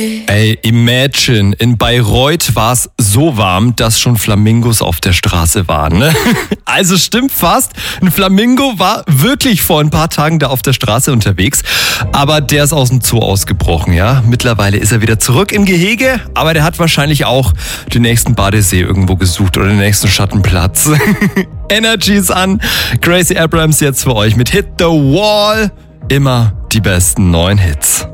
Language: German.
Ey, imagine, in Bayreuth war es so warm, dass schon Flamingos auf der Straße waren. Ne? Also stimmt fast, ein Flamingo war wirklich vor ein paar Tagen da auf der Straße unterwegs, aber der ist aus dem Zoo ausgebrochen, ja. Mittlerweile ist er wieder zurück im Gehege, aber der hat wahrscheinlich auch den nächsten Badesee irgendwo gesucht oder den nächsten Schattenplatz. Energy ist an, Gracie Abrams jetzt für euch mit Hit the Wall. Immer die besten neuen Hits.